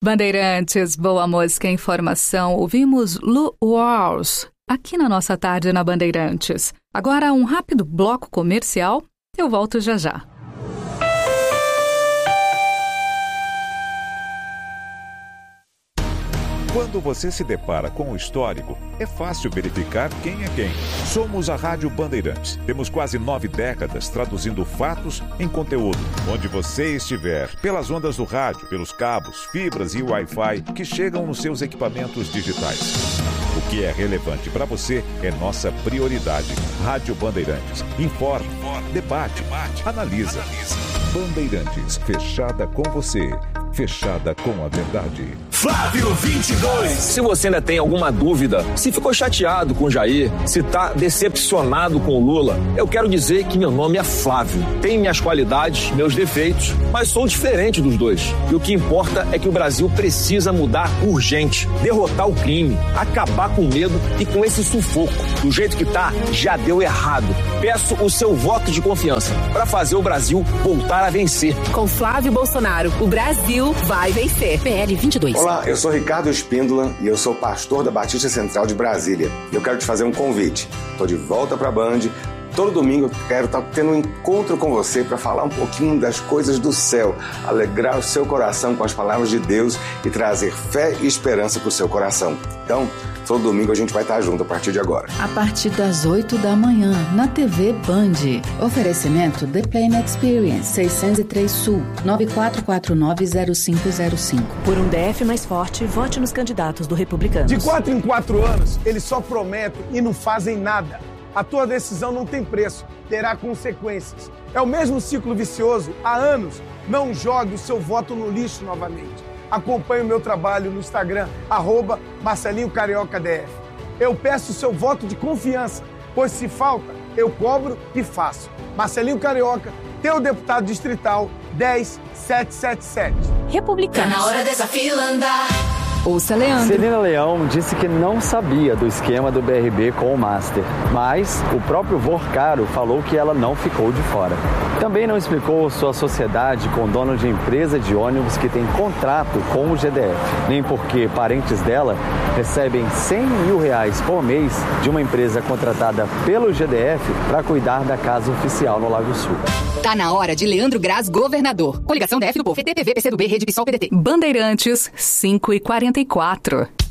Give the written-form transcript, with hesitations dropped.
Bandeirantes, boa música e informação. Ouvimos Lu Wars aqui na nossa tarde na Bandeirantes. Agora um rápido bloco comercial. Eu volto já já. Quando você se depara com o histórico, é fácil verificar quem é quem. Somos a Rádio Bandeirantes. Temos quase 9 décadas traduzindo fatos em conteúdo. Onde você estiver, pelas ondas do rádio, pelos cabos, fibras e Wi-Fi que chegam nos seus equipamentos digitais. O que é relevante para você é nossa prioridade. Rádio Bandeirantes. Informa, debate, analisa. Bandeirantes, fechada com você. Fechada com a verdade. Flávio 22. Se você ainda tem alguma dúvida, se ficou chateado com o Jair, se tá decepcionado com o Lula, eu quero dizer que meu nome é Flávio. Tenho minhas qualidades, meus defeitos, mas sou diferente dos dois. E o que importa é que o Brasil precisa mudar urgente, derrotar o crime, acabar com o medo e com esse sufoco. Do jeito que tá, já deu errado. Peço o seu voto de confiança para fazer o Brasil voltar a vencer. Com Flávio Bolsonaro, o Brasil vai vencer. PL 22. Olá, eu sou Ricardo Espíndola e eu sou pastor da Batista Central de Brasília. Eu quero te fazer um convite. Estou de volta para a Band. Todo domingo eu quero estar tendo um encontro com você para falar um pouquinho das coisas do céu, alegrar o seu coração com as palavras de Deus e trazer fé e esperança para o seu coração. Então, todo domingo a gente vai estar junto a partir de agora. A partir das 8 da manhã, na TV Band. Oferecimento The Plane Experience, 603 Sul, 94490505. Por um DF mais forte, vote nos candidatos do Republicanos. De 4 em 4 anos, eles só prometem e não fazem nada. A tua decisão não tem preço, terá consequências. É o mesmo ciclo vicioso há anos. Não jogue o seu voto no lixo novamente. Acompanhe o meu trabalho no Instagram, @MarcelinhoCariocaDF. Eu peço o seu voto de confiança, pois se falta, eu cobro e faço. Marcelinho Carioca, teu deputado distrital, 10777. Republicanos. Tá na hora dessa fila andar. Ouça Leandro. Celina Leão disse que não sabia do esquema do BRB com o Master, mas o próprio Vorcaro falou que ela não ficou de fora. Também não explicou sua sociedade com o dono de empresa de ônibus que tem contrato com o GDF, nem porque parentes dela recebem R$100 mil por mês de uma empresa contratada pelo GDF para cuidar da casa oficial no Lago Sul. Tá na hora de Leandro Graz, governador. Coligação DF do Povo, PTPV, PCdoB, Rede PSOL, PDT. Bandeirantes, 5h44.